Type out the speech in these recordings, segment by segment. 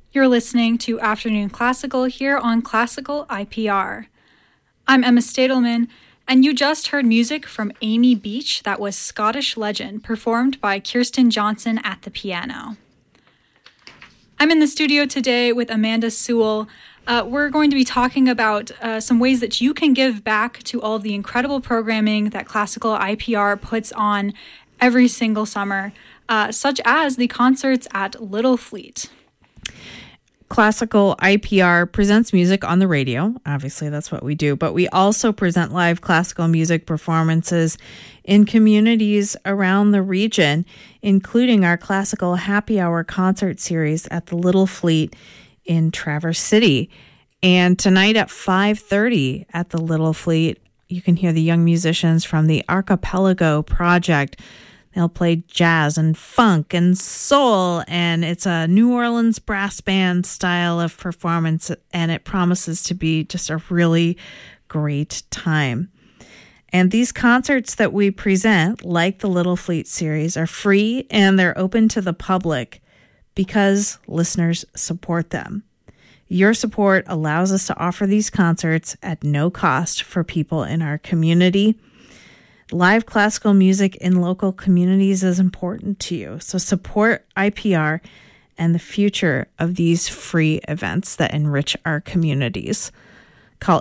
You're listening to Afternoon Classical here on Classical IPR. I'm Emma Stadelman, and you just heard music from Amy Beach that was Scottish Legend, performed by Kirsten Johnson at the piano. I'm in the studio today with Amanda Sewell. We're going to be talking about some ways that you can give back to all of the incredible programming that Classical IPR puts on every single summer, such as the concerts at Little Fleet. Classical IPR presents music on the radio. Obviously, that's what we do. But we also present live classical music performances in communities around the region, including our Classical Happy Hour concert series at the Little Fleet in Traverse City. And tonight at 5:30 at the Little Fleet, you can hear the young musicians from the Archipelago Project. They'll play jazz and funk and soul, and it's a New Orleans brass band style of performance, and it promises to be just a really great time. And these concerts that we present, like the Little Fleet series, are free and they're open to the public because listeners support them. Your support allows us to offer these concerts at no cost for people in our community. Live classical music in local communities is important to you, so support IPR and the future of these free events that enrich our communities. Call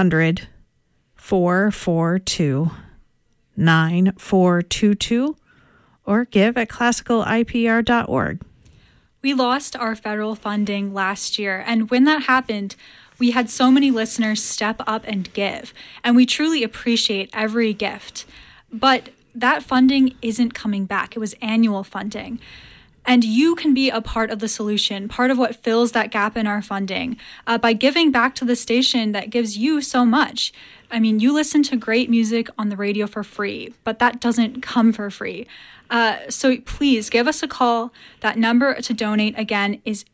800-442-9422 or give at classicalipr.org. We lost our federal funding last year, and when that happened, we had so many listeners step up and give, and we truly appreciate every gift. But that funding isn't coming back. It was annual funding. And you can be a part of the solution, part of what fills that gap in our funding, by giving back to the station that gives you so much. I mean, you listen to great music on the radio for free, but that doesn't come for free. So please give us a call. That number to donate, again, is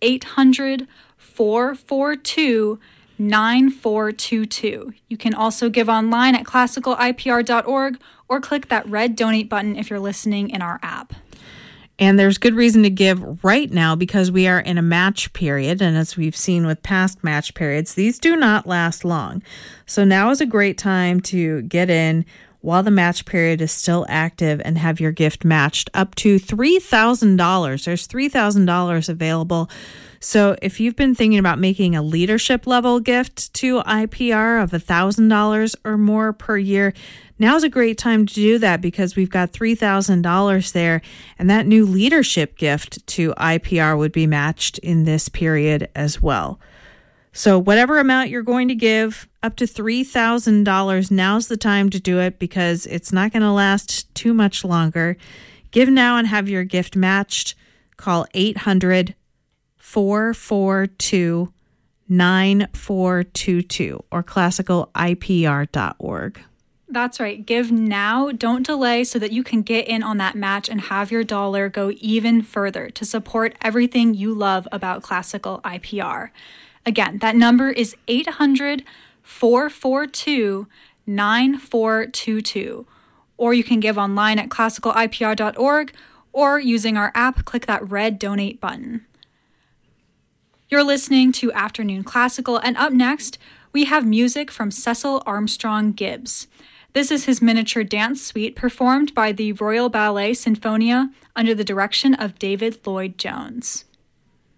800-442-9422. You can also give online at classicalipr.org or click that red donate button if you're listening in our app. And there's good reason to give right now because we are in a match period. And as we've seen with past match periods, these do not last long. So now is a great time to get in while the match period is still active and have your gift matched up to $3,000. There's $3,000 available. So if you've been thinking about making a leadership level gift to IPR of $1,000 or more per year, now's a great time to do that because we've got $3,000 there, and that new leadership gift to IPR would be matched in this period as well. So whatever amount you're going to give, up to $3,000, now's the time to do it because it's not going to last too much longer. Give now and have your gift matched. Call 800-442-9422 or classicalipr.org. That's right. Give now. Don't delay so that you can get in on that match and have your dollar go even further to support everything you love about Classical IPR. Again, that number is 800-442-9422. Or you can give online at classicalipr.org or using our app, click that red donate button. You're listening to Afternoon Classical, and up next, we have music from Cecil Armstrong Gibbs. This is his miniature dance suite performed by the Royal Ballet Sinfonia under the direction of David Lloyd Jones.